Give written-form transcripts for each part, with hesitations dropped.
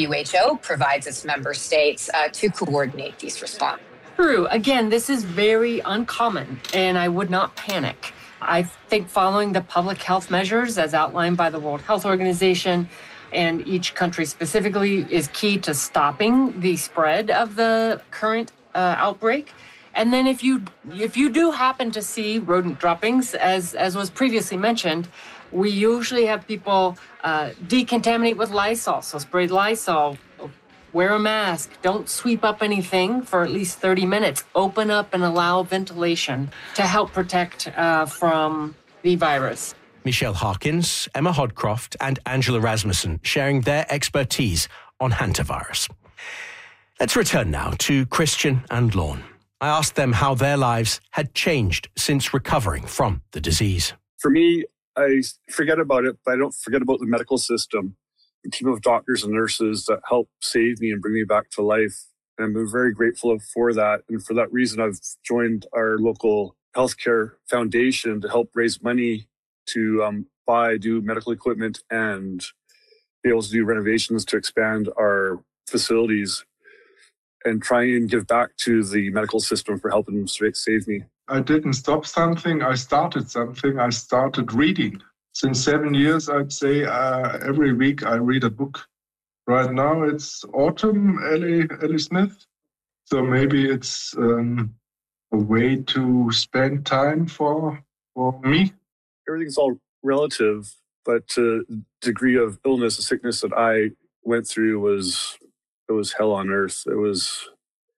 WHO provides its member states to coordinate these responses. True. Again, this is very uncommon, and I would not panic. I think following the public health measures as outlined by the World Health Organization and each country specifically is key to stopping the spread of the current outbreak. And then if you do happen to see rodent droppings, as was previously mentioned, we usually have people decontaminate with Lysol. So spray Lysol, wear a mask, don't sweep up anything for at least 30 minutes. Open up and allow ventilation to help protect from the virus. Michelle Harkins, Emma Hodcroft, and Angela Rasmussen sharing their expertise on hantavirus. Let's return now to Christian and Lorne. I asked them how their lives had changed since recovering from the disease. For me, I forget about it, but I don't forget about the medical system, the team of doctors and nurses that helped save me and bring me back to life. And I'm very grateful for that. And for that reason, I've joined our local healthcare foundation to help raise money to do medical equipment and be able to do renovations to expand our facilities and try and give back to the medical system for helping them save me. I didn't stop something. I started something. I started reading. Since 7 years, I'd say every week I read a book. Right now it's autumn, Ellie Smith. So maybe it's a way to spend time for me. Everything's all relative, but the degree of illness, the sickness that I went through was hell on earth. It was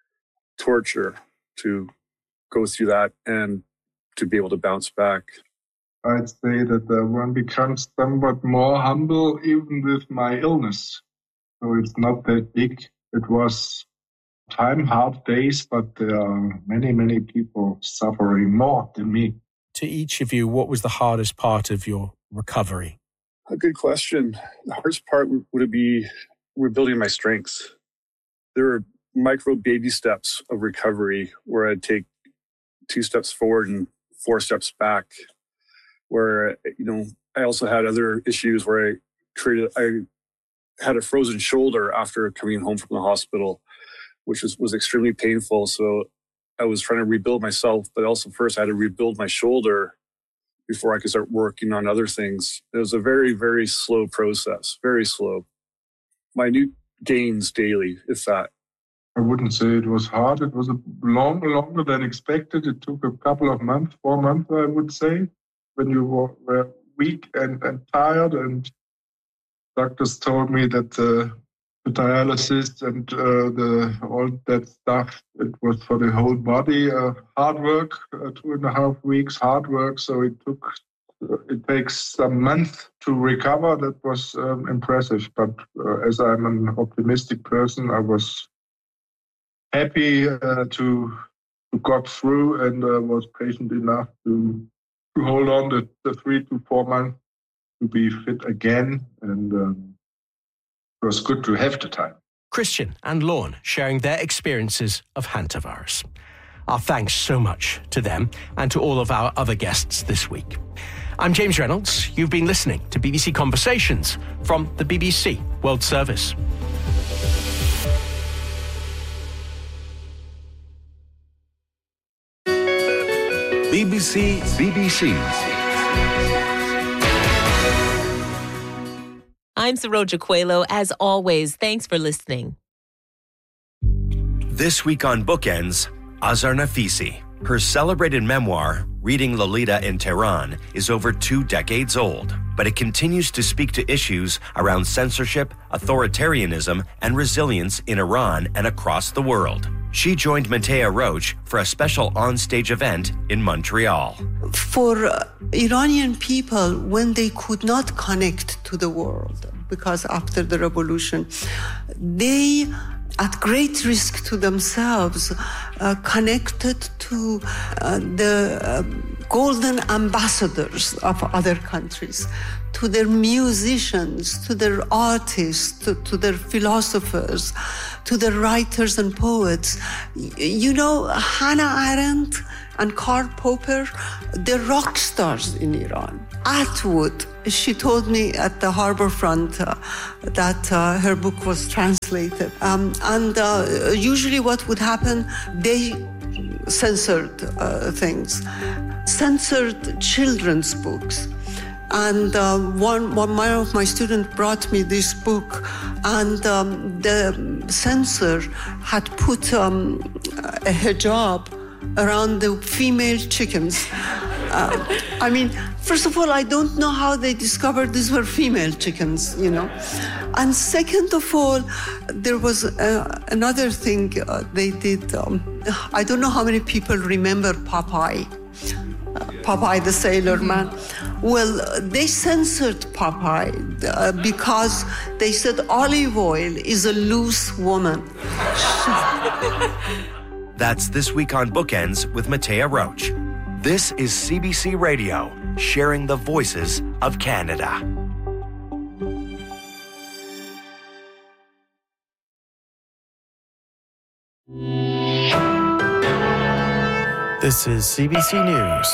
torture to go through that and to be able to bounce back. I'd say that one becomes somewhat more humble even with my illness. So it's not that big. It was hard days, but there are many, many people suffering more than me. To each of you, what was the hardest part of your recovery? A good question. The hardest part would be rebuilding my strength. There are micro baby steps of recovery where I'd take 2 steps forward and 4 steps back. Where, I also had other issues where I had a frozen shoulder after coming home from the hospital, which was extremely painful. So I was trying to rebuild myself, but also first I had to rebuild my shoulder before I could start working on other things. It was a very, very slow process, very slow. Minute gains daily, if that. I wouldn't say it was hard. It was longer than expected. It took a couple of months, 4 months, I would say, when you were weak and tired. And doctors told me that the dialysis and all that stuff, it was for the whole body. Hard work, 2.5 weeks, hard work. So it takes some months to recover. That was impressive. But as I'm an optimistic person, I was happy to got through and was patient enough to hold on the 3 to 4 months to be fit again. And it was good to have the time. Christian and Lorne sharing their experiences of hantavirus. Our thanks so much to them and to all of our other guests this week. I'm James Reynolds. You've been listening to BBC Conversations from the BBC World Service. BBC. I'm Saroja Coelho. As always, thanks for listening. This week on Bookends, Azar Nafisi. Her celebrated memoir, Reading Lolita in Tehran, is over 2 decades old, but it continues to speak to issues around censorship, authoritarianism, and resilience in Iran and across the world. She joined Matea Roach for a special onstage event in Montreal. For Iranian people, when they could not connect to the world, because after the revolution, they, at great risk to themselves, connected to the golden ambassadors of other countries, to their musicians, to their artists, to their philosophers, to their writers and poets. You know, Hannah Arendt and Karl Popper, they're rock stars in Iran. Atwood, she told me at the harbor front that her book was translated. Usually what would happen, they censored things, censored children's books. And one of my students brought me this book, and the censor had put a hijab around the female chickens. I mean, first of all, I don't know how they discovered these were female chickens, you know. And second of all, there was another thing they did. I don't know how many people remember Popeye. Popeye the Sailor Man. Well, they censored Popeye because they said olive oil is a loose woman. That's This Week on Bookends with Matea Roach. This is CBC Radio, sharing the voices of Canada. This is CBC News.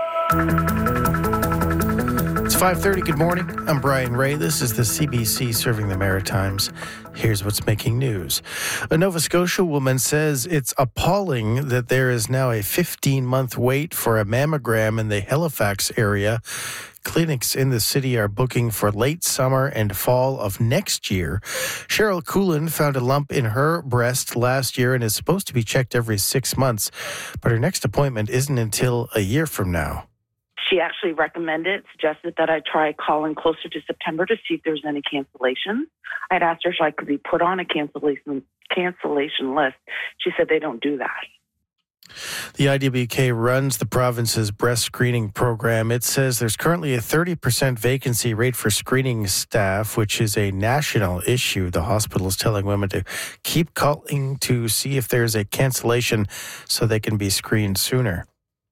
It's 5:30. Good morning. I'm Brian Ray. This is the CBC serving the Maritimes. Here's what's making news. A Nova Scotia woman says it's appalling that there is now a 15-month wait for a mammogram in the Halifax area. Clinics in the city are booking for late summer and fall of next year. Cheryl Coolin found a lump in her breast last year and is supposed to be checked every 6 months, but her next appointment isn't until a year from now. She actually suggested that I try calling closer to September to see if there's any cancellation. I'd asked her if I could be put on a cancellation list. She said they don't do that. The IWK runs the province's breast screening program. It says there's currently a 30% vacancy rate for screening staff, which is a national issue. The hospital is telling women to keep calling to see if there's a cancellation so they can be screened sooner.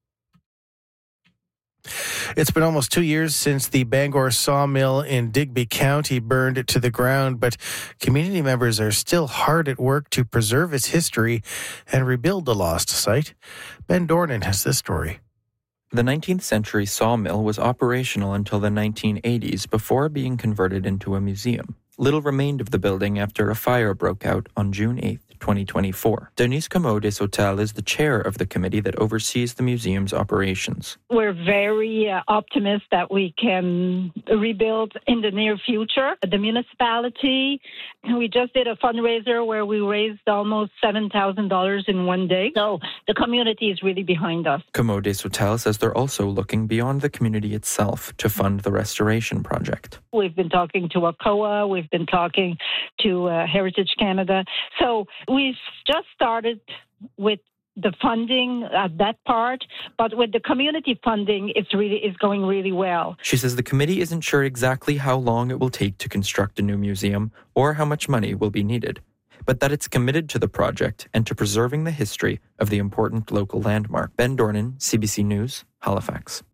It's been almost 2 years since the Bangor sawmill in Digby County burned to the ground, but community members are still hard at work to preserve its history and rebuild the lost site. Ben Dornan has this story. The 19th century sawmill was operational until the 1980s before being converted into a museum. Little remained of the building after a fire broke out on June 8th. 2024. Denise Comeau-Desautel is the chair of the committee that oversees the museum's operations. We're very optimistic that we can rebuild in the near future. The municipality, we just did a fundraiser where we raised almost $7,000 in one day. So the community is really behind us. Comeau-Desautel says they're also looking beyond the community itself to fund the restoration project. We've been talking to ACOA, we've been talking to Heritage Canada. So we've just started with the funding at that part, but with the community funding, it's going really well. She says the committee isn't sure exactly how long it will take to construct a new museum or how much money will be needed, but that it's committed to the project and to preserving the history of the important local landmark. Ben Dornan, CBC News, Halifax.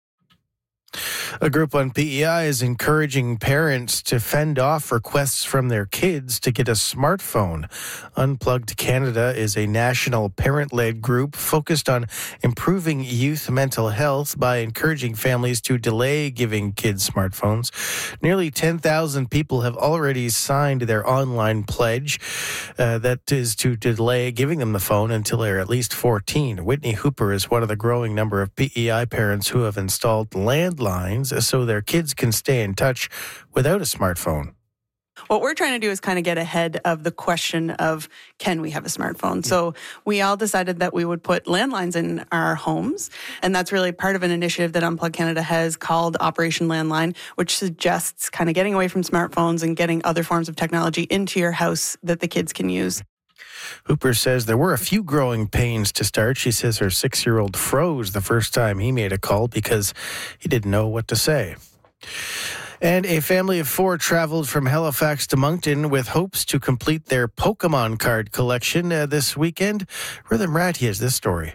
A group on PEI is encouraging parents to fend off requests from their kids to get a smartphone. Unplugged Canada is a national parent-led group focused on improving youth mental health by encouraging families to delay giving kids smartphones. Nearly 10,000 people have already signed their online pledge that is to delay giving them the phone until they're at least 14. Whitney Hooper is one of the growing number of PEI parents who have installed landlines so their kids can stay in touch without a smartphone. What we're trying to do is kind of get ahead of the question of, can we have a smartphone? So we all decided that we would put landlines in our homes. And that's really part of an initiative that Unplugged Canada has called Operation Landline, which suggests kind of getting away from smartphones and getting other forms of technology into your house that the kids can use. Hooper says there were a few growing pains to start. She says her 6-year-old froze the first time he made a call because he didn't know what to say. And a family of 4 traveled from Halifax to Moncton with hopes to complete their Pokemon card collection this weekend. Rhythm Rat has this story.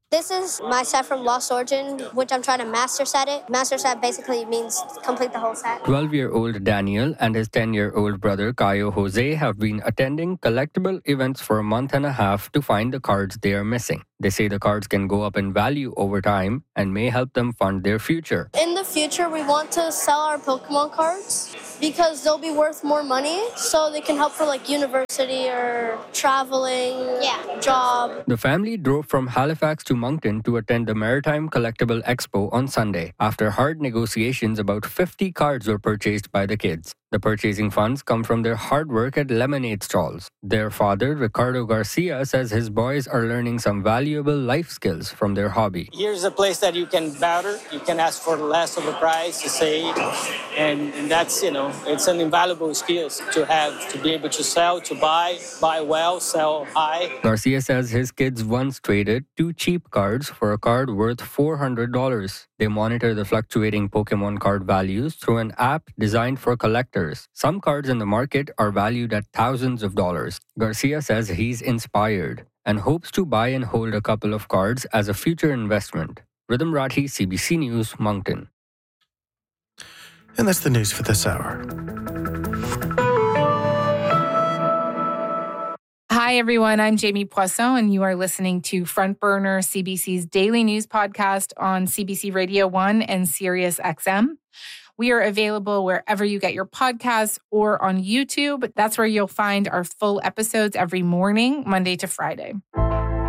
This is my set from Lost Origin, which I'm trying to master set it. Master set basically means complete the whole set. 12-year-old Daniel and his 10-year-old brother Caio Jose have been attending collectible events for a month and a half to find the cards they are missing. They say the cards can go up in value over time and may help them fund their future. In the future, we want to sell our Pokemon cards because they'll be worth more money, so they can help for like university or traveling, job. The family drove from Halifax to Moncton to attend the Maritime Collectible Expo on Sunday. After hard negotiations, about 50 cards were purchased by the kids. The purchasing funds come from their hard work at lemonade stalls. Their father, Ricardo Garcia, says his boys are learning some valuable life skills from their hobby. Here's a place that you can barter. You can ask for less of a price to say, and that's, it's an invaluable skill to have, to be able to sell, to buy well, sell high. Garcia says his kids once traded 2 cheap cards for a card worth $400. They monitor the fluctuating Pokemon card values through an app designed for collectors. Some cards in the market are valued at thousands of dollars. Garcia says he's inspired and hopes to buy and hold a couple of cards as a future investment. Rhythm Rathi, CBC News, Moncton. And that's the news for this hour. Hi, everyone. I'm Jamie Poisson, and you are listening to Front Burner, CBC's daily news podcast on CBC Radio 1 and Sirius XM. We are available wherever you get your podcasts or on YouTube. That's where you'll find our full episodes every morning, Monday to Friday.